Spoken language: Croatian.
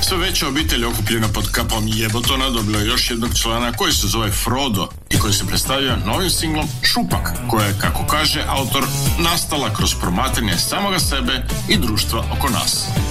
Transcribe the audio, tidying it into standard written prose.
Sve veća obitelj okupljena pod kapom Jebotona dobila je još jednog člana koji se zove Frodo i koji se predstavlja novim singlom Šupak, koja je, kako kaže autor, nastala kroz promatranje samoga sebe i društva oko nas.